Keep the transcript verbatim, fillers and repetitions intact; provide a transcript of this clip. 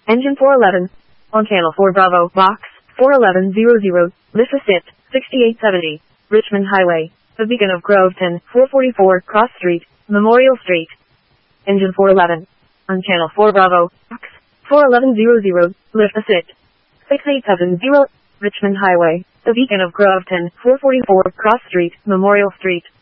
Engine four eleven. On channel four Bravo, box, four eleven hundred, lift assist, sixty-eight seventy, Richmond Highway, the beacon of Groveton, four forty-four, Cross Street, Memorial Street. Engine four eleven. On channel four Bravo, box, four eleven hundred, lift assist, sixty-eight seventy, Richmond Highway, the beacon of Groveton, four forty-four, Cross Street, Memorial Street.